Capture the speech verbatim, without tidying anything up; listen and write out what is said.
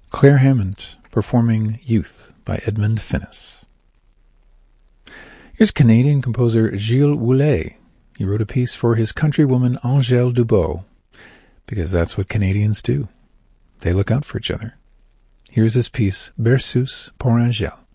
Claire Hammond performing Youth by Edmund Finnis. Here's Canadian composer Gilles Woulet. He wrote a piece for his countrywoman Angèle Dubois, because that's what Canadians do. They look out for each other. Here's his piece, Berceuse pour Angèle.